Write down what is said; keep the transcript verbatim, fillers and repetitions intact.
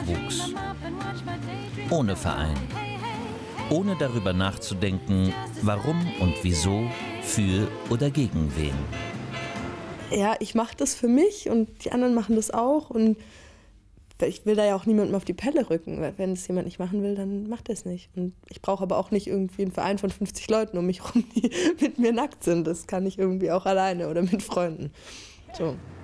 aufwuchs. Ohne Verein. Ohne darüber nachzudenken, warum und wieso, für oder gegen wen. Ja, ich mache das für mich und die anderen machen das auch. Und ich will da ja auch niemandem auf die Pelle rücken. Weil wenn es jemand nicht machen will, dann macht er es nicht. Und ich brauche aber auch nicht irgendwie einen Verein von fünfzig Leuten um mich herum, die mit mir nackt sind. Das kann ich irgendwie auch alleine oder mit Freunden. So.